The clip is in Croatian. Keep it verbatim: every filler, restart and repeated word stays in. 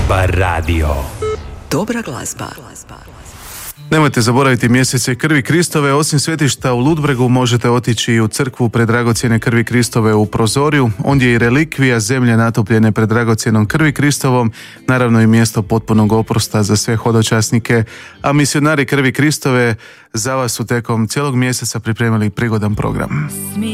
Bar Radio. Dobra glazba. Nemojte zaboraviti mjesece krvi Kristove. Osim svetišta u Ludbregu možete otići i u crkvu predragocjene krvi Kristove u Prozorju. Ondje je i relikvija zemlje natopljene predragocjenom krvi Kristovom, naravno i mjesto potpunog oprosta za sve hodočasnike, a misionari krvi Kristove za vas su tekom cijelog mjeseca pripremili prigodan program.